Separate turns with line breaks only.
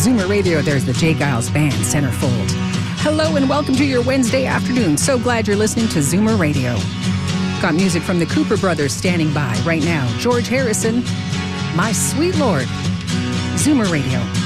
Zoomer Radio, there's the J. Giles Band Centerfold. Hello and welcome to your Wednesday afternoon. So glad you're listening to Zoomer Radio. Got music from the Cooper Brothers standing by right now. George Harrison, My Sweet Lord. Zoomer Radio.